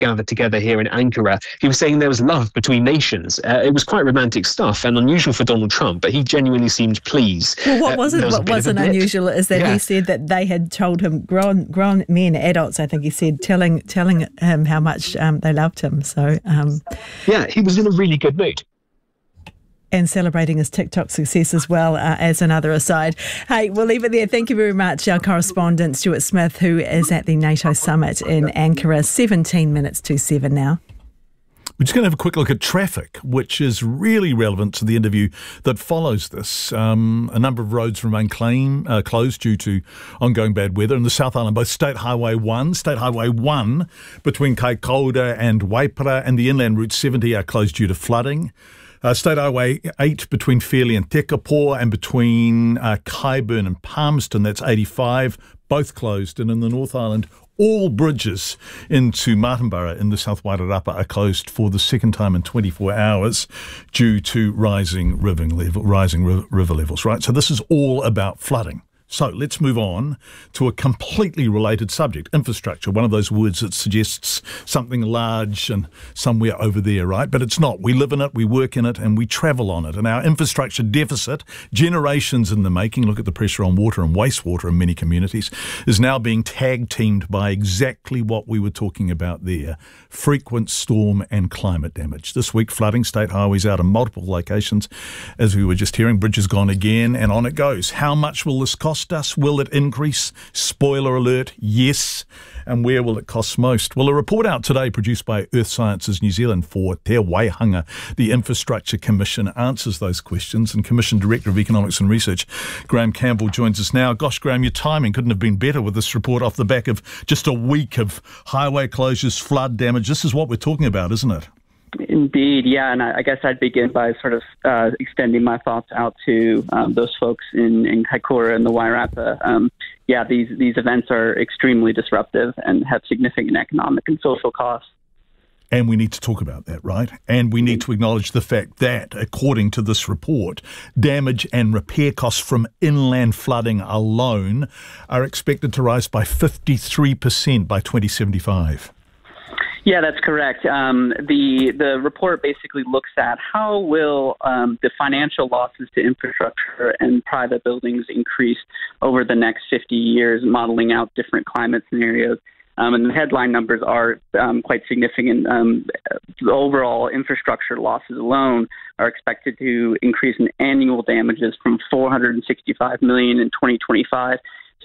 gathered together here in Ankara. He was saying there was love between nations. It was quite romantic stuff and unusual for Donald Trump, but he genuinely seemed pleased. Well, what wasn't unusual is that he said that they had told him, grown men, adults, I think he said, telling him how much they loved him. So he was in a really good mood. And celebrating his TikTok success as well, as another aside. Hey, we'll leave it there. Thank you very much. Our correspondent, Stuart Smith, who is at the NATO summit in Ankara, 17 minutes to 7 now. We're just going to have a quick look at traffic, which is really relevant to the interview that follows this. A number of roads remain closed due to ongoing bad weather in the South Island. Both State Highway 1 between Kaikoura and Waipara, and the Inland Route 70 are closed due to flooding. State Highway 8 between Fairlie and Tekapo, and between Kyburn and Palmerston, that's 85, both closed. And in the North Island, all bridges into Martinborough in the South Wairarapa are closed for the second time in 24 hours due to rising river levels, right? So this is all about flooding. So let's move on to a completely related subject, infrastructure, one of those words that suggests something large and somewhere over there, right? But it's not. We live in it, we work in it, and we travel on it. And our infrastructure deficit, generations in the making, look at the pressure on water and wastewater in many communities, is now being tag-teamed by exactly what we were talking about there, frequent storm and climate damage. This week, flooding, state highways out in multiple locations. As we were just hearing, bridges gone again, and on it goes. How much will this cost us? Will it increase? Spoiler alert, yes. And where will it cost most? Well, a report out today produced by Earth Sciences New Zealand for Te Waihanga, the Infrastructure Commission, answers those questions. And Commission Director of Economics and Research, Graham Campbell, joins us now. Gosh, Graham, your timing couldn't have been better with this report off the back of just a week of highway closures, flood damage. This is what we're talking about, isn't it? Indeed, yeah, and I guess I'd begin by sort of extending my thoughts out to those folks in Kaikoura and the Wairarapa. These events are extremely disruptive and have significant economic and social costs. And we need to talk about that, right? And we need to acknowledge the fact that, according to this report, damage and repair costs from inland flooding alone are expected to rise by 53% by 2075. Yeah, that's correct. The report basically looks at how will the financial losses to infrastructure and private buildings increase over the next 50 years, modeling out different climate scenarios. And the headline numbers are quite significant. The overall infrastructure losses alone are expected to increase in annual damages from $465 million in 2025 to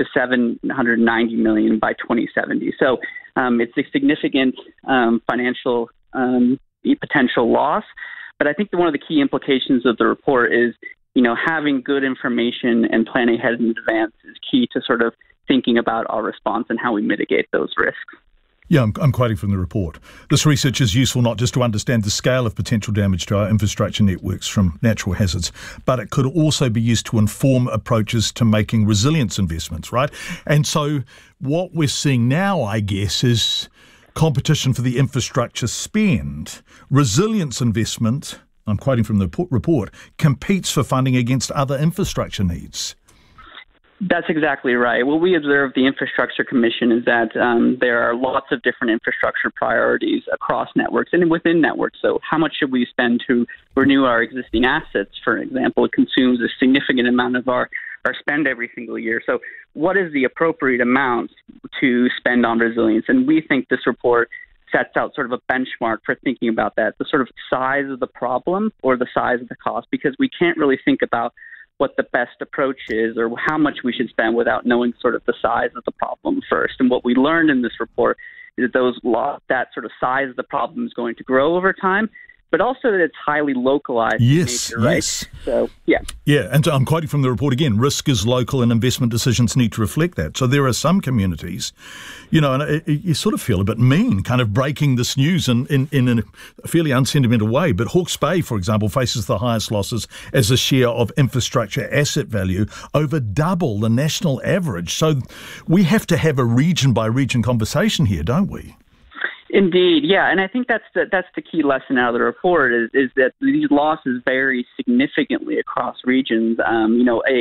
$790 million by 2070. So it's a significant financial potential loss. But I think that one of the key implications of the report is, having good information and planning ahead in advance is key to sort of thinking about our response and how we mitigate those risks. Yeah, I'm quoting from the report. This research is useful not just to understand the scale of potential damage to our infrastructure networks from natural hazards, but it could also be used to inform approaches to making resilience investments, right? And so what we're seeing now, I guess, is competition for the infrastructure spend. Resilience investment, I'm quoting from the report, competes for funding against other infrastructure needs. That's exactly right. What we observe the Infrastructure Commission is that there are lots of different infrastructure priorities across networks and within networks. So how much should we spend to renew our existing assets, for example? It consumes a significant amount of our spend every single year. So what is the appropriate amount to spend on resilience? And we think this report sets out sort of a benchmark for thinking about that, the sort of size of the problem or the size of the cost, because we can't really think about what the best approach is or how much we should spend without knowing sort of the size of the problem first. And what we learned in this report is that that sort of size of the problem is going to grow over time, but also that it's highly localized. Yes, in nature, right? yes. So, yeah. Yeah, and I'm quoting from the report again, risk is local and investment decisions need to reflect that. So there are some communities, and you sort of feel a bit mean kind of breaking this news in a fairly unsentimental way. But Hawke's Bay, for example, faces the highest losses as a share of infrastructure asset value, over double the national average. So we have to have a region-by-region conversation here, don't we? Indeed, yeah, and I think that's the key lesson out of the report is that these losses vary significantly across regions.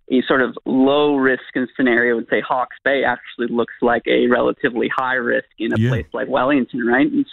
a sort of low risk scenario would say Hawke's Bay actually looks like a relatively high risk in a place like Wellington, right? And